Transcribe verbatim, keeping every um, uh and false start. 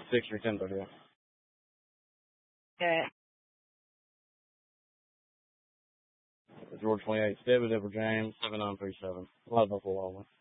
six or ten thirty. Okay. George twenty-eight, David Edward James, seven nine three seven. A lot of Buffalo.